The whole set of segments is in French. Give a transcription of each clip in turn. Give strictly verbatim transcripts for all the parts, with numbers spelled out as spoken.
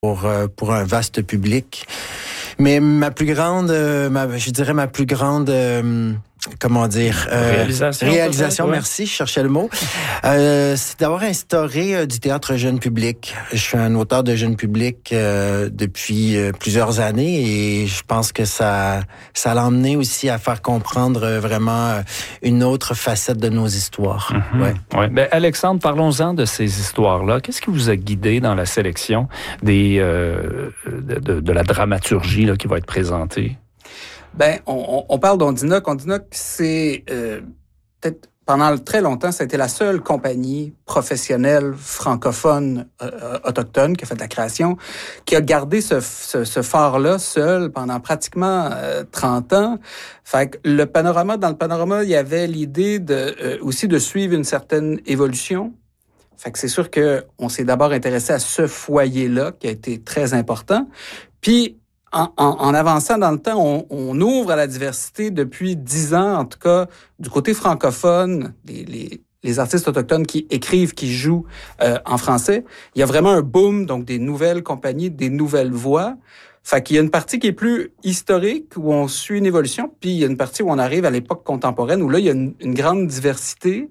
pour, pour un vaste public. Mais ma plus grande, ma, je dirais ma plus grande, euh, comment dire, euh, réalisation. Réalisation, merci, je cherchais le mot. Euh, c'est d'avoir instauré euh, du théâtre jeune public. Je suis un auteur de jeune public euh, depuis euh, plusieurs années et je pense que ça, ça l'a emmené aussi à faire comprendre euh, vraiment une autre facette de nos histoires. Mm-hmm. Ouais. Ouais. Ben, Alexandre, parlons-en de ces histoires-là. Qu'est-ce qui vous a guidé dans la sélection des euh, de, de, de la dramaturgie là, qui va être présentée? Ben, on, on parle d'Ondinoc. Ondinoc, c'est euh, peut-être pendant très longtemps, ça a été la seule compagnie professionnelle francophone euh, autochtone qui a fait de la création, qui a gardé ce, ce, ce phare-là seul pendant pratiquement euh, trente ans. Fait que le panorama, dans le panorama, il y avait l'idée de euh, aussi de suivre une certaine évolution. Fait que c'est sûr que on s'est d'abord intéressé à ce foyer-là qui a été très important. Puis En, en, en avançant dans le temps, on, on ouvre à la diversité depuis dix ans, en tout cas, du côté francophone, les, les, les artistes autochtones qui écrivent, qui jouent euh, en français. Il y a vraiment un boom, donc des nouvelles compagnies, des nouvelles voix. Fait qu'il y a une partie qui est plus historique, où on suit une évolution, puis il y a une partie où on arrive à l'époque contemporaine, où là, il y a une, une grande diversité.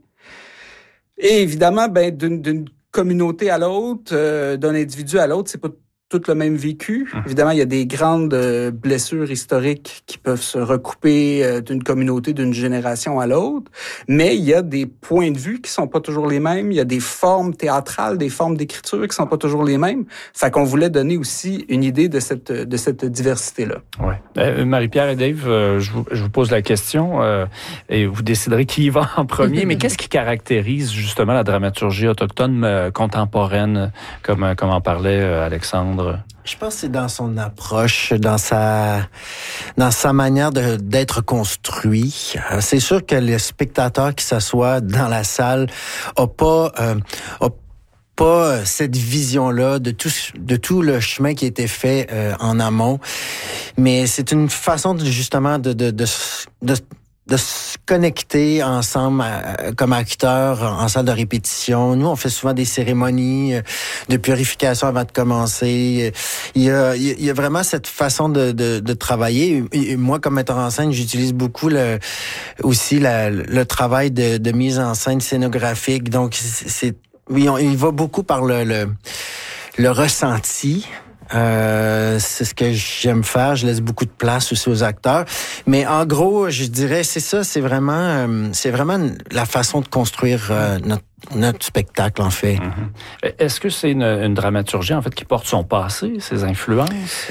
Et évidemment, ben d'une, d'une communauté à l'autre, euh, d'un individu à l'autre, c'est pas tout le même vécu. Mmh. Évidemment, il y a des grandes euh, blessures historiques qui peuvent se recouper euh, d'une communauté, d'une génération à l'autre, mais il y a des points de vue qui sont pas toujours les mêmes, il y a des formes théâtrales, des formes d'écriture qui sont pas toujours les mêmes. Fait qu'on voulait donner aussi une idée de cette de cette diversité-là. Ouais. Euh, Marie-Pierre et Dave, euh, je, vous, je vous pose la question euh, et vous déciderez qui y va en premier, mais qu'est-ce qui caractérise justement la dramaturgie autochtone euh, contemporaine, comme, comme en parlait euh, Alexandre? Je pense que c'est dans son approche, dans sa dans sa manière de d'être construit. C'est sûr que le spectateur qui s'assoit dans la salle a pas euh, a pas cette vision-là de tout de tout le chemin qui a été fait euh, en amont, mais c'est une façon de, justement de de de, de de se connecter ensemble euh, comme acteurs en salle de répétition. Nous, on fait souvent des cérémonies euh, de purification avant de commencer. Il y a, il y a vraiment cette façon de, de, de travailler. Et moi, comme metteur en scène, j'utilise beaucoup le, aussi la, le travail de, de mise en scène scénographique. Donc, c'est, c'est oui, on, il va beaucoup par le, le, le ressenti. Euh, c'est ce que j'aime faire. Je laisse beaucoup de place aussi aux acteurs. Mais en gros, je dirais, c'est ça, c'est vraiment, euh, c'est vraiment la façon de construire euh, notre, notre spectacle, en fait. Mm-hmm. Est-ce que c'est une, une dramaturgie, en fait, qui porte son passé, ses influences?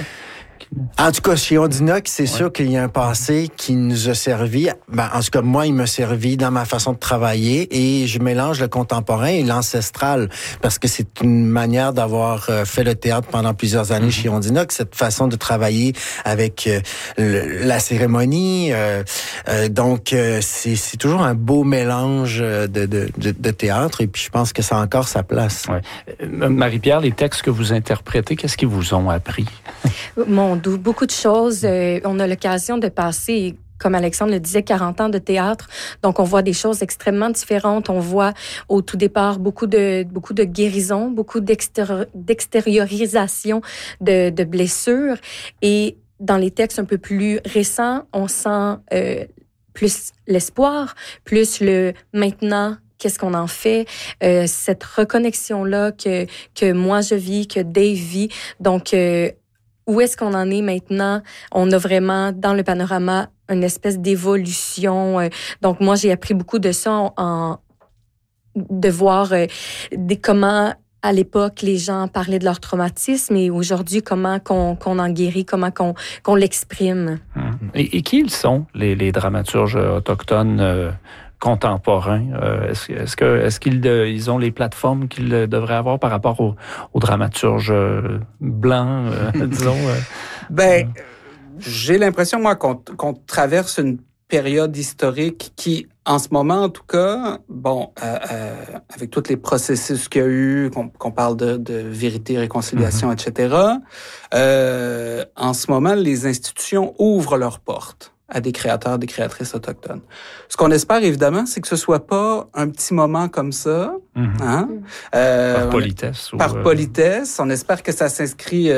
En tout cas, chez Ondinoc, c'est ouais. sûr qu'il y a un passé qui nous a servi. Ben, en tout cas, moi, il m'a servi dans ma façon de travailler et je mélange le contemporain et l'ancestral parce que c'est une manière d'avoir fait le théâtre pendant plusieurs années mm-hmm. chez Ondinoc, cette façon de travailler avec euh, le, la cérémonie. Euh, euh, donc, euh, c'est, c'est toujours un beau mélange de, de, de, de théâtre et puis je pense que ça a encore sa place. Ouais. Marie-Pierre, les textes que vous interprétez, qu'est-ce qu'ils vous ont appris? Mon beaucoup de choses. Euh, on a l'occasion de passer, comme Alexandre le disait, quarante ans de théâtre. Donc, on voit des choses extrêmement différentes. On voit au tout départ beaucoup de beaucoup de guérison, beaucoup d'extéri- d'extériorisation de, de blessures. Et dans les textes un peu plus récents, on sent euh, plus l'espoir, plus le maintenant. Qu'est-ce qu'on en fait? Euh, cette reconnexion-là que que moi je vis, que Dave vit. Donc euh, où est-ce qu'on en est maintenant? On a vraiment, dans le panorama, une espèce d'évolution. Donc, moi, j'ai appris beaucoup de ça en, en de voir euh, des, comment, à l'époque, les gens parlaient de leur traumatisme et aujourd'hui, comment qu'on, qu'on en guérit, comment qu'on, qu'on l'exprime. Et, et qui ils sont, les, les dramaturges autochtones euh, contemporains? Euh, est-ce, est-ce, que, est-ce qu'ils euh, ils ont les plateformes qu'ils devraient avoir par rapport aux, aux dramaturges euh, blancs, euh, disons? Euh, ben, euh... j'ai l'impression, moi, qu'on, qu'on traverse une période historique qui, en ce moment, en tout cas, bon, euh, euh, avec tous les processus qu'il y a eu, qu'on, qu'on parle de, de vérité, réconciliation, mm-hmm. et cetera, euh, en ce moment, les institutions ouvrent leurs portes à des créateurs, des créatrices autochtones. Ce qu'on espère, évidemment, c'est que ce soit pas un petit moment comme ça, mm-hmm. hein? Euh, par politesse. Par ou, politesse. On espère que ça s'inscrit